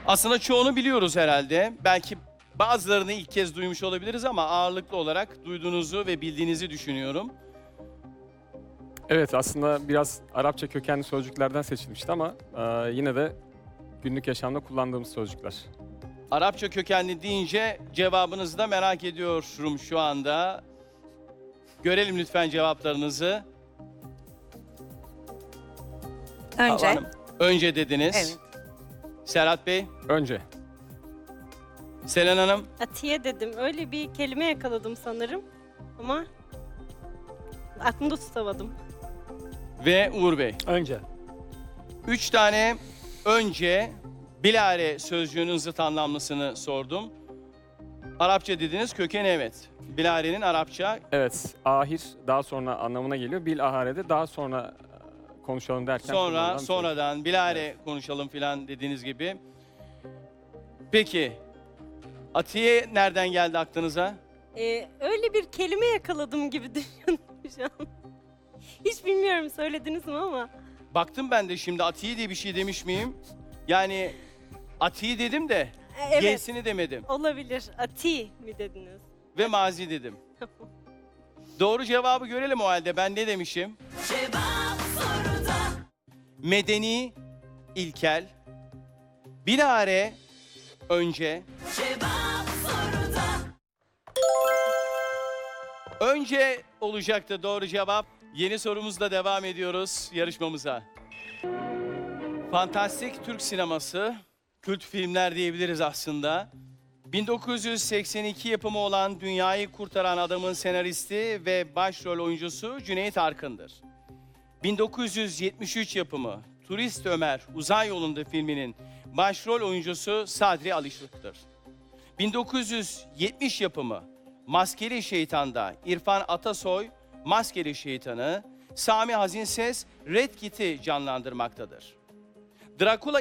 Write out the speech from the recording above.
Aslında çoğunu biliyoruz herhalde. Belki bazılarını ilk kez duymuş olabiliriz ama ağırlıklı olarak duyduğunuzu ve bildiğinizi düşünüyorum. Evet, aslında biraz Arapça kökenli sözcüklerden seçilmişti ama yine de günlük yaşamda kullandığımız sözcükler. Arapça kökenli deyince cevabınızı da merak ediyorum şu anda. Görelim lütfen cevaplarınızı. Önce. Hava Hanım, önce dediniz. Evet. Serhat Bey, Önce. Selen Hanım, Atiye dedim. Öyle bir kelime yakaladım sanırım. Ama aklımda tutamadım. ve Uğur Bey. Önce. 3 tane önce bilare sözcüğünün zıt anlamlısını sordum. Arapça dediniz, kökeni evet. Bilarenin Arapça, Evet, ahir daha sonra anlamına geliyor. Bilahare daha sonra konuşalım derken kullanılan sonra bir sözcük. sonradan bilare konuşalım filan dediğiniz gibi. Peki, Atiye nereden geldi aklınıza? Öyle bir kelime yakaladım gibi düşünüyorum şu an. Hiç bilmiyorum söylediniz mi ama. Baktım ben de şimdi Atiye diye bir şey demiş miyim? Yani Atiye dedim de Evet. G'sini demedim Olabilir. Ati mi dediniz? ve mazi dedim. Doğru cevabı görelim o halde. Ben ne demişim? Medeni, ilkel, bilare, önce. Önce olacaktı doğru cevap. Yeni sorumuzla devam ediyoruz yarışmamıza. Fantastik Türk sineması, kült filmler diyebiliriz aslında. 1982 yapımı olan Dünyayı Kurtaran Adamın senaristi ve başrol oyuncusu Cüneyt Arkın'dır. 1973 yapımı Turist Ömer Uzay Yolunda filminin başrol oyuncusu Sadri Alışık'tır. 1970 yapımı Maskeli Şeytan'da İrfan Atasoy Maskeli Şeytan'ı, Sami Hazinses Red Kit'i canlandırmaktadır. Dracula